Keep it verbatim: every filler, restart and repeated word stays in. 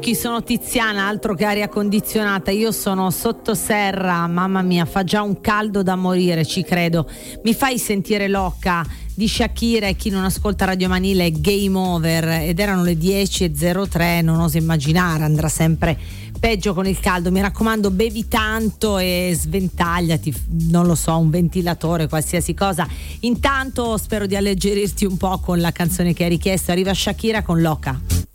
Vicky, sono Tiziana, altro che aria condizionata, io sono sotto serra, mamma mia, fa già un caldo da morire, ci credo. Mi fai sentire Loca di Shakira, e chi non ascolta Radio Manila è game over, ed erano le dieci e zero tre, non oso immaginare, andrà sempre peggio con il caldo. Mi raccomando, bevi tanto e sventagliati, non lo so, un ventilatore, qualsiasi cosa. Intanto spero di alleggerirti un po' con la canzone che hai richiesto. Arriva Shakira con Loca.